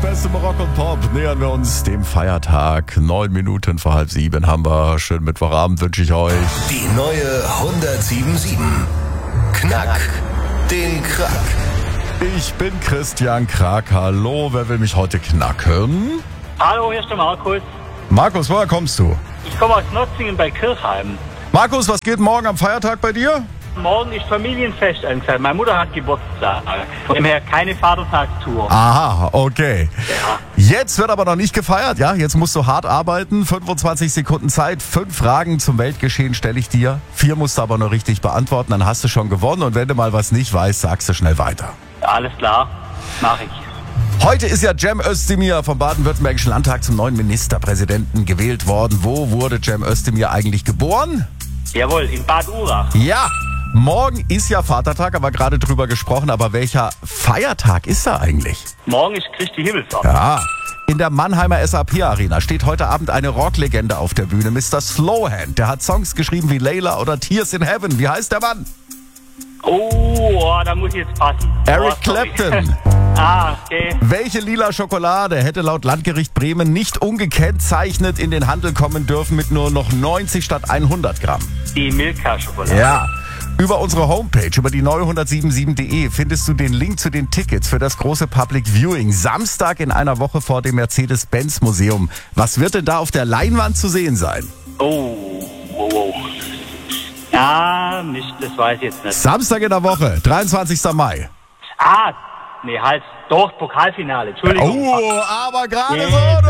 beste Rock und Pop nähern wir uns dem Feiertag. 9 Minuten vor 6:30 haben wir. Schönen Mittwochabend wünsche ich euch. Die neue 107.7. Knack den Krack. Ich bin Christian Krack. Hallo, wer will mich heute knacken? Hallo, hier ist der Markus. Markus, woher kommst du? Ich komme aus Notzingen bei Kirchheim. Markus, was geht morgen am Feiertag bei dir? Morgen ist Familienfest angesagt. Meine Mutter hat Geburtstag. Von dem her keine Vatertagstour. Aha, okay. Ja. Jetzt wird aber noch nicht gefeiert, ja? Jetzt musst du hart arbeiten. 25 Sekunden Zeit. 5 Fragen zum Weltgeschehen stelle ich dir. 4 musst du aber nur richtig beantworten, dann hast du schon gewonnen. Und wenn du mal was nicht weißt, sagst du schnell weiter. Alles klar, mach ich. Heute ist ja Cem Özdemir vom Baden-Württembergischen Landtag zum neuen Ministerpräsidenten gewählt worden. Wo wurde Cem Özdemir eigentlich geboren? Jawohl, in Bad Urach. Ja, morgen ist ja Vatertag, aber gerade drüber gesprochen. Aber welcher Feiertag ist da eigentlich? Morgen ist Christi Himmelfahrt. Ja, in der Mannheimer SAP-Arena steht heute Abend eine Rocklegende auf der Bühne, Mr. Slowhand. Der hat Songs geschrieben wie Layla oder Tears in Heaven. Wie heißt der Mann? Oh, da muss ich jetzt passen. Eric sorry. Clapton. Okay. Welche lila Schokolade hätte laut Landgericht Bremen nicht ungekennzeichnet in den Handel kommen dürfen mit nur noch 90 statt 100 Gramm? Die Milka-Schokolade. Ja. Über unsere Homepage, über die neue 107.7.de findest du den Link zu den Tickets für das große Public Viewing. Samstag in einer Woche vor dem Mercedes-Benz-Museum. Was wird denn da auf der Leinwand zu sehen sein? Oh. Ja, Mist, das weiß ich jetzt nicht. Samstag in der Woche, 23. Mai. Nee, halt, doch, Pokalfinale, Entschuldigung. Oh, aber gerade Yes, so,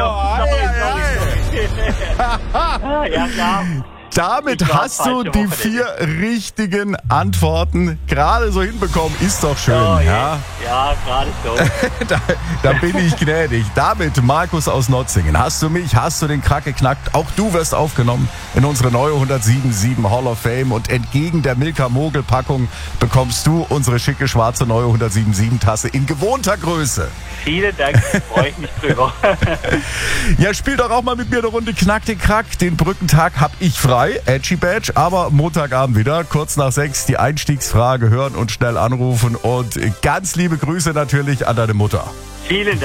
sorry. Ja, klar. Damit Ich war hast du falsche die Woche, 4 richtigen Antworten gerade so hinbekommen. Ist doch schön, Oh, ja? Ja, gerade so. Da bin ich gnädig. Damit, Markus aus Notzingen, hast du mich, hast du den Krack geknackt. Auch du wirst aufgenommen in unsere neue 107.7 Hall of Fame. Und entgegen der Milka-Mogel-Packung bekommst du unsere schicke schwarze neue 107.7 Tasse in gewohnter Größe. Vielen Dank, freue ich mich drüber. Ja, spiel doch auch mal mit mir eine Runde Knack den Krack. Den Brückentag hab ich frei, Edgy Badge, aber Montagabend wieder, kurz nach 6, die Einstiegsfrage hören und schnell anrufen. Und ganz liebe Grüße natürlich an deine Mutter. Vielen Dank.